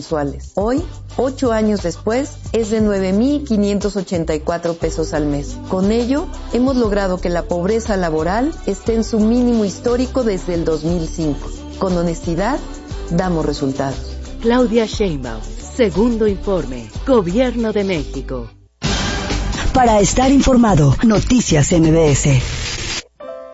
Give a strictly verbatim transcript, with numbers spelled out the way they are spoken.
mensuales. Hoy, ocho años después, es de nueve mil quinientos ochenta y cuatro pesos al mes. Con ello, hemos logrado que la pobreza laboral esté en su mínimo histórico desde el dos mil cinco. Con honestidad, damos resultados. Claudia Sheinbaum, segundo informe, Gobierno de México. Para estar informado, Noticias M B S.